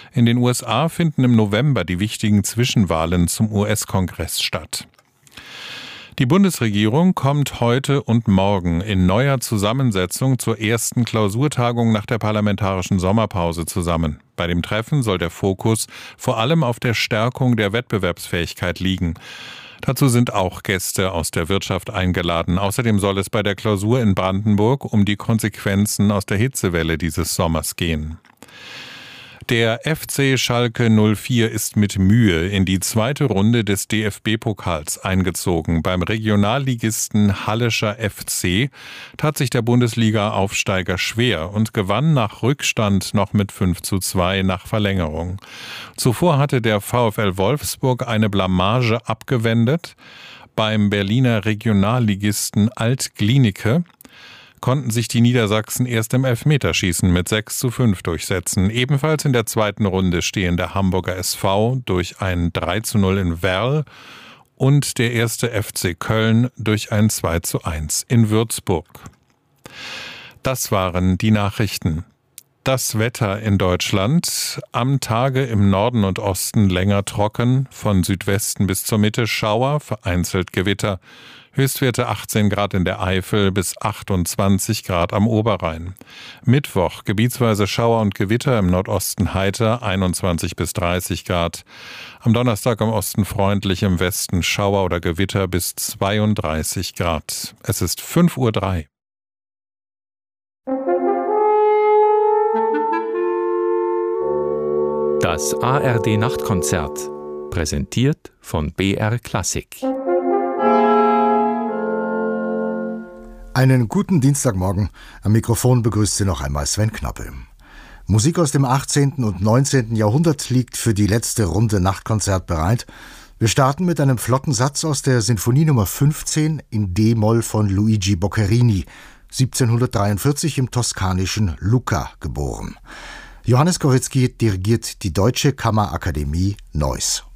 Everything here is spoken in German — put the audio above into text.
In den USA finden im November die wichtigen Zwischenwahlen zum US-Kongress statt. Die Bundesregierung kommt heute und morgen in neuer Zusammensetzung zur ersten Klausurtagung nach der parlamentarischen Sommerpause zusammen. Bei dem Treffen soll der Fokus vor allem auf der Stärkung der Wettbewerbsfähigkeit liegen. Dazu sind auch Gäste aus der Wirtschaft eingeladen. Außerdem soll es bei der Klausur in Brandenburg um die Konsequenzen aus der Hitzewelle dieses Sommers gehen. Der FC Schalke 04 ist mit Mühe in die zweite Runde des DFB-Pokals eingezogen. Beim Regionalligisten Hallischer FC tat sich der Bundesliga-Aufsteiger schwer und gewann nach Rückstand noch mit 5:2 nach Verlängerung. Zuvor hatte der VfL Wolfsburg eine Blamage abgewendet. Beim Berliner Regionalligisten Alt-Glienicke konnten sich die Niedersachsen erst im Elfmeterschießen mit 6:5 durchsetzen. Ebenfalls in der zweiten Runde stehen der Hamburger SV durch ein 3:0 in Werl und der erste FC Köln durch ein 2:1 in Würzburg. Das waren die Nachrichten. Das Wetter in Deutschland. Am Tage im Norden und Osten länger trocken, von Südwesten bis zur Mitte Schauer, vereinzelt Gewitter. Höchstwerte 18 Grad in der Eifel bis 28 Grad am Oberrhein. Mittwoch gebietsweise Schauer und Gewitter, im Nordosten heiter 21 bis 30 Grad. Am Donnerstag im Osten freundlich, im Westen Schauer oder Gewitter bis 32 Grad. Es ist 5:03 Uhr. Das ARD-Nachtkonzert, präsentiert von BR Klassik. Einen guten Dienstagmorgen. Am Mikrofon begrüßt Sie noch einmal Sven Knappe. Musik aus dem 18. und 19. Jahrhundert liegt für die letzte Runde Nachtkonzert bereit. Wir starten mit einem flotten Satz aus der Sinfonie Nummer 15 in D-Moll von Luigi Boccherini, 1743 im toskanischen Lucca geboren. Johannes Koryzki dirigiert die Deutsche Kammerakademie Neuss.